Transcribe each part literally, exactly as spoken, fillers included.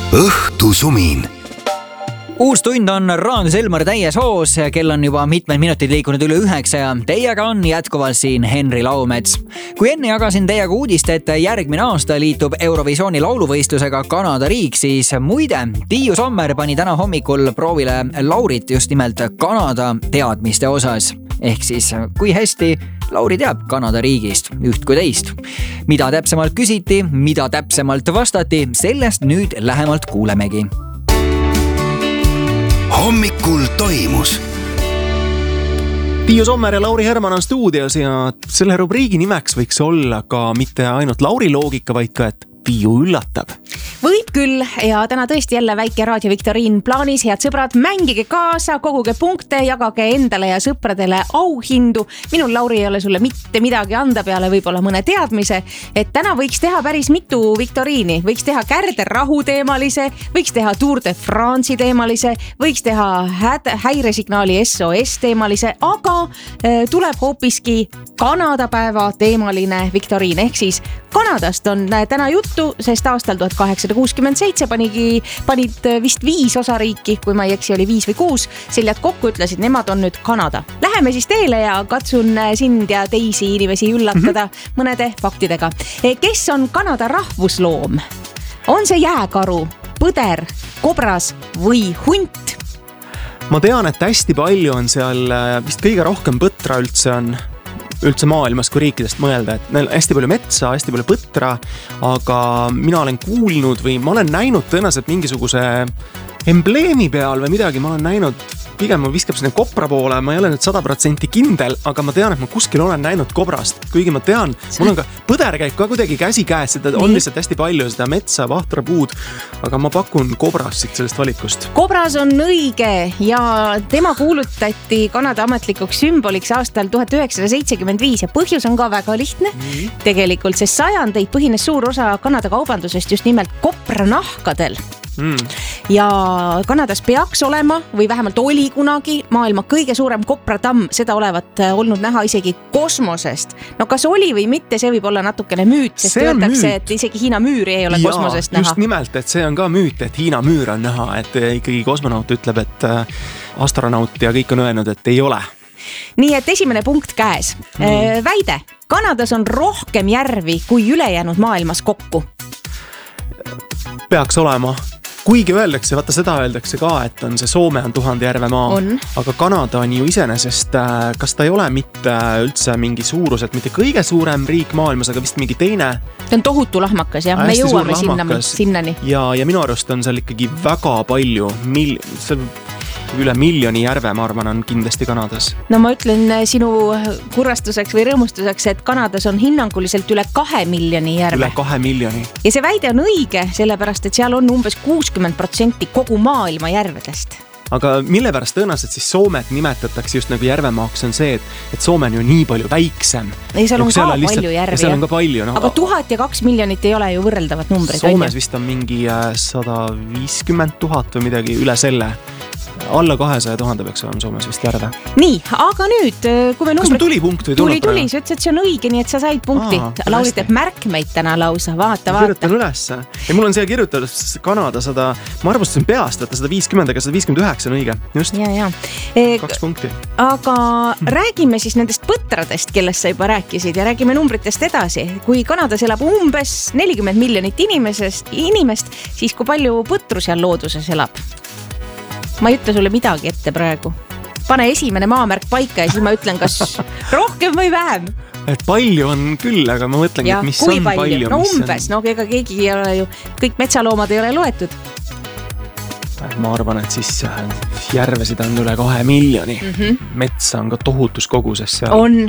õhtusumin. Uus tund on Raadio Selmar täies hoos, kell on juba mitmed minutid liikunud üle üheksa ja teiega on jätkuvalt siin Henri Laumets. Kui enne jagasin teiega uudist, et järgmine aasta liitub Eurovisiooni lauluvõistlusega Kanada riik, siis muide, Tiiu Sommer pani täna hommikul proovile Laurit just nimelt Kanada teadmiste osas. Ehk siis, kui hästi Lauri teab Kanada riigist üht kui teist. Mida täpsemalt küsiti, mida täpsemalt vastati, sellest nüüd lähemalt kuulemegi. Hommikul toimus. Tiiu Sommer ja Lauri Herman on stuudios ja selle rubriigi nimeks võiks olla ka mitte ainult Lauri loogika, vaid ka, et Tiiu üllatab. Võib küll ja täna tõesti jälle väike raadioviktoriin plaanis. Head sõbrad, mängige kaasa, koguge punkte, jagage endale ja sõpradele auhindu. Minul, Lauri, ei ole sulle mitte midagi anda peale võib-olla mõne teadmise, et täna võiks teha päris mitu viktoriini. Võiks teha Kärder-Rahu teemalise, võiks teha Tour de France'i teemalise, võiks teha häiresignaali S O S teemalise, aga tuleb hoopiski Kanada päeva teemaline viktoriin. Ehk siis Kanadast on täna juttu, sest aastal tuhat kaheksasada kuuskümmend seitse panigi, panid vist viis osariiki, kui ma ei eksi, oli viis või kuus, seljad kokku ütlesid, nemad on nüüd Kanada. Läheme siis teele ja katsun sind ja teisi inimesi üllatada mm-hmm. mõnede faktidega. Kes on Kanada rahvusloom? On see jääkaru, põder, kobras või hunt? Ma tean, et hästi palju on seal, vist kõige rohkem põtra üldse on üldse maailmas, kui riikidest mõelda, et neil hästi palju metsa, hästi palju põtra, aga mina olen kuulnud või ma olen näinud tõenäoliselt mingisuguse embleemi peal või midagi, ma olen näinud, pigem ma viskab sinna kopra poole, ma ei ole nüüd sada protsenti kindel, aga ma tean, et ma kuskil olen näinud kobrast, kuigi ma tean, mul on ka põder käib ka kuidagi käsi käes, seda on lihtsalt hästi palju, seda metsa, vahtra puud, aga ma pakun kobrast siit sellest valikust. Kobras on õige ja tema kuulutati Kanada ametlikuks sümboliks aastal tuhat üheksasada seitsekümmend viis ja põhjus on ka väga lihtne. Mm. Tegelikult see sajandeid põhines suur osa Kanada kaubandusest just nimelt kopranahkadel. Mm. Ja Kanadas peaks olema või vähemalt oli kunagi maailma kõige suurem kopratamm, seda olevat olnud näha isegi kosmosest. No kas oli või mitte, see võib olla natukene müüt, sest öeldakse, et isegi Hiina müüri ei ole ja, kosmosest näha. Just nimelt, et see on ka müüt, et Hiina müür on näha, et ikkagi kosmonaut ütleb, et astronaut ja kõik on öelnud, et ei ole. Nii et esimene punkt käes. Mm. Väide, Kanadas on rohkem järvi kui ülejäänud maailmas kokku. Peaks olema. Kuigi öeldakse, vaata seda öeldakse ka, et on see Soome on tuhande järve maa, on. Aga Kanada on ju iseenesest, kas ta ei ole mitte üldse mingi suuruselt, mitte kõige suurem riik maailmas, aga vist mingi teine. Ta on tohutu lahmakas ja me jõuame sinna, sinnani. Ja, ja minu arust on seal ikkagi väga palju, mil, seal üle miljoni järve, ma arvan, on kindlasti Kanadas. No ma ütlen sinu kurvastuseks või rõõmustuseks, et Kanadas on hinnanguliselt üle kahe miljoni järve. Üle kahe miljoni. Ja see väide on õige, sellepärast, et seal on umbes kuuskümmend protsenti kogu maailma järvedest. Aga mille pärast tõenäoliselt siis Soomet nimetatakse just nagu järvemaaks on see, et, et Soome on ju nii palju väiksem. Ei, seal on ka on lihtsalt, palju järvi. Seal on ka palju. No, aga tuhat ja kaks miljonit ei ole ju võrreldavat numbrid. Soomes vist on mingi sada viiskümmend tuhat või midagi üle selle. Alla kahesaja tuhande peaks olema Soomes vist järve. Nii, aga nüüd, kui me numbrid... Kas mul tuli punkt või tuli? Tuli, tuli, sa ütlesid, et see on õige, nii et sa said punkti. Aa, Lauri teeb märkmeid täna lausa, vaata, vaata. Kirjutan ülesse. Ja mul on siia kirjutatud Kanada sada, ma arvustasin peast, et sada viiskümmend, aga sada viiskümmend üheksa on õige. Just, ja, ja. Kaks punkti. Aga hm. räägime siis nendest põtradest, kellest sa juba rääkisid ja räägime numbritest edasi. Kui Kanadas elab umbes nelikümmend miljonit inimesest, inimest, siis kui palju põtru seal looduses elab? Ma ei ütle sulle midagi ette praegu. Pane esimene maamärk paika ja siis ma ütlen, kas rohkem või vähem. Et palju on küll, aga ma mõtlengi, et mis on palju. palju no umbes, on... no ega keegi ei ole ju, kõik metsaloomad ei ole loetud. Ma arvan, et siis järvesid on üle kahe miljoni. Mm-hmm. Metsa on ka tohutus koguses seal. On.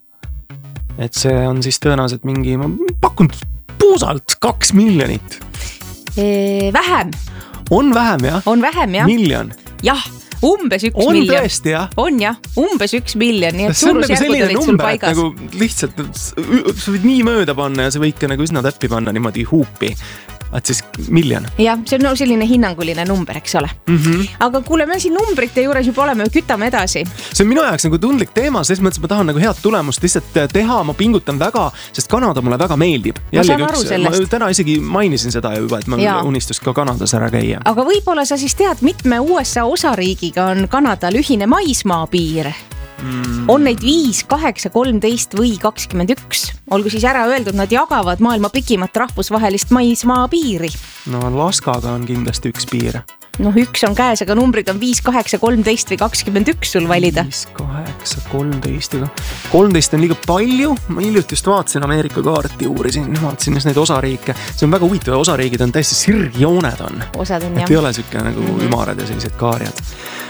Et see on siis tõenäoliselt mingi, ma pakun puusalt kaks miljonit. E, vähem. On vähem, jah? On vähem, jah. Miljon? Jah, umbes üks on miljon. On tõesti, jah? On, jah. Umbes üks miljon. Nii et see on nagu selline number, et nagu lihtsalt sa võid nii mööda panna ja sa võid ka nagu üsna täppi panna niimoodi huupi. et siis miljon. jah, see on no, selline hinnanguline number, eks ole mm. -hmm. aga kuule, me siin numbrite juures juba oleme, kütame edasi. See on minu jaoks nagu tundlik teema, selles mõttes ma tahan nagu head tulemust lihtsalt teha, ma pingutan väga, sest Kanada mulle väga meeldib. ma saan aru üks, sellest. Ma täna isegi mainisin seda juba, et ma ja. unistus ka Kanadas ära käia. aga võib-olla sa siis tead, mitme U S A osariigiga on Kanadal ühine maismaapiir? Mm. On neid viis, kaheksa, kolmteist või kakskümmend üks. Olgu siis ära öeldud, nad jagavad maailma pikimat rahvusvahelist maismaapiiri. No Alaskaga on kindlasti üks piir. noh, üks on käes, aga numbrid on viis, kaheksa, kolmteist või kakskümmend üks sul valida. viis, kaheksa, kolmteist, kolmteist on liiga palju. Ma hiljuti just vaatasin Ameerika kaarti, uurisin, vaatasin neid osariike. See on väga huvitav, osariigid on täiesti sirgjooned on. Osad on, jah. Et ei ole siuke nagu mm-hmm. ümarad ja sellised kaarjad.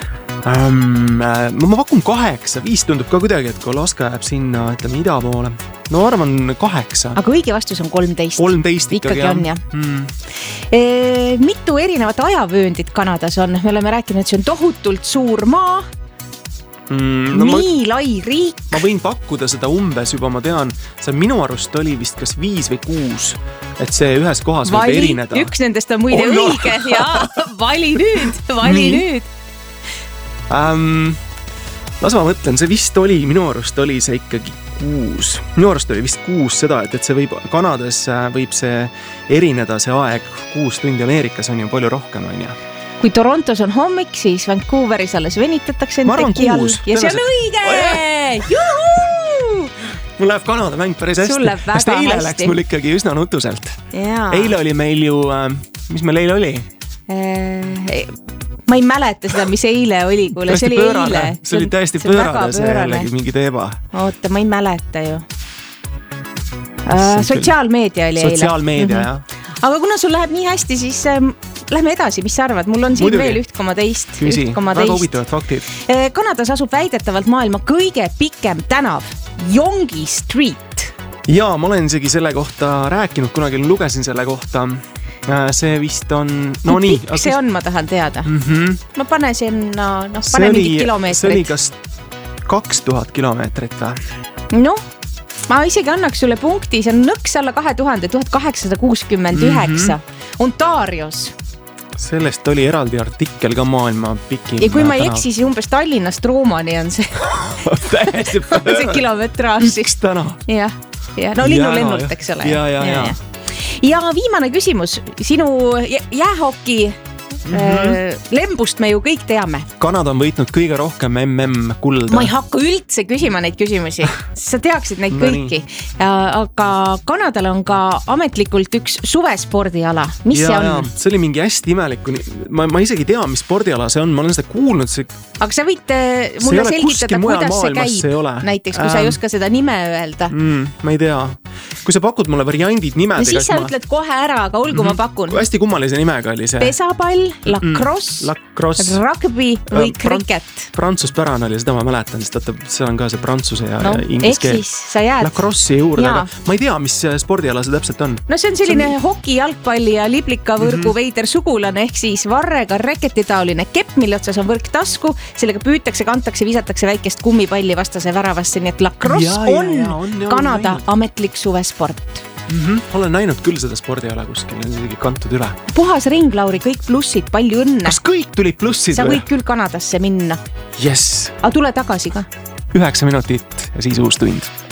Um, no ma pakun kaheksa, viis tundub ka kuidagi, et kui Alaska jääb sinna, ütleme ida poole. No arvan kaheksa. Aga õige vastus on kolmteist. kolmteist ikkagi, ikkagi on, jah. Mm. E, mitu erinevat ajavööndit Kanadas on? Me oleme rääkinud, et see on tohutult suur maa. Mm, no nii ma, lai riik. Ma võin pakkuda seda umbes juba, ma tean, see minu arust oli vist kas viis või kuus, et see ühes kohas vali, võib erineda. Üks nendest on muide oh, no. õige ja vali nüüd, vali nii. nüüd. Um, las ma mõtlen, see vist oli, minu arust oli see ikkagi kuus. Minu arust oli vist kuus seda, et, et see võib, Kanadas võib see erineda see aeg kuus tundi, Ameerikas on ju palju rohkem, on ju. Kui Torontos on hommik, siis Vancouveris alles venitatakse ma arvan kuus. Ja see on õige! Oh, juhuu! Mul läheb Kanada mäng päris hästi. Sul läheb väga Sest eile hästi. läks mul ikkagi üsna nutuselt. Jaa. Eile oli meil ju, mis meil eile oli? Eee... Ma ei mäleta seda, mis eile oli, kuule, see oli pöörane. eile. See oli täiesti see pöörane, see jällegi mingi teema. Oota, ma ei mäleta ju. Uh, sotsiaalmeedia oli eile. Sotsiaalmeedia, mm-hmm. jah. Aga kuna sul läheb nii hästi, siis ähm, lähme edasi, mis sa arvad? Mul on siin Muidugi. veel üht koma teist. Küsi, väga huvitavad faktid. Kanadas asub väidetavalt maailma kõige pikem tänav, Yonge Street. Jaa, ma olen isegi selle kohta rääkinud, kunagi lugesin selle kohta. See vist on, no Kui nii. Pikk see on, ma tahan teada. Mm-hmm. Ma pane sinna, noh, pane mingid kilomeetrit. See oli kas kaks tuhat kilomeetrit või? Noh, ma isegi annaks sulle punkti, see on nõks alla kahe tuhande, tuhat kaheksasada kuuskümmend üheksa. Mm-hmm. Ontarios. Sellest oli eraldi artikkel ka maailma pikim. Ja kui ma ei eksi, siis umbes Tallinnast Roomani on see. Täiesti pöörane. See kilometraaž. Üks täna. Jah, ja. no linnulennult, eks ole. Ja, ja, ja, ja. Ja viimane küsimus, sinu jäähoki mm-hmm. lembust me ju kõik teame. Kanada on võitnud kõige rohkem M M kulda. Ma ei hakka üldse küsima neid küsimusi, sa teaksid neid no kõiki. Aga Kanadal on ka ametlikult üks suvespordiala. Mis ja, see on? Ja, see oli mingi hästi imelik. Ma, ma isegi tea, mis spordiala see on, ma olen seda kuulnud. See... Aga sa võid mulle selgitada, kuidas see käib. See näiteks, kui ähm... sa ei oska seda nime öelda. Mm, ma ei tea. Kui sa pakud mulle variandid nimedega. No siis sa ma... ütled kohe ära, aga olgu mm-hmm. ma pakun. Hästi kummalise nimega oli see. Pesapall, lacrosse, mm, lacrosse. Rugby või kriket. Prant, prantsuspärane oli, seda ma mäletan, sest vaata, see on ka see prantsuse ja, no, ja inglise keel. Ehk siis sa jääd. Lacrosse'i juurde, aga ma ei tea, mis spordiala see täpselt on. No see on selline see on... hoki, jalgpalli ja liblikavõrgu mm-hmm. veider sugulane, ehk siis varrega reketitaoline kepp, mille otsas on võrk tasku, sellega püütakse, kantakse, visatakse väikest kummipalli vastase väravasse, nii et lacrosse ja, on, ja, ja, on ja, Kanada on ametlik suvesport. Mm-hmm. Olen näinud küll seda spordiala kuskil, on isegi kantud üle. Puhas ring, Lauri, kõik plussid, palju õnne. Kas kõik tulid plussid? Sa võid küll Kanadasse minna. Yes. Aga tule tagasi ka. Üheksa minutit ja siis uus tund.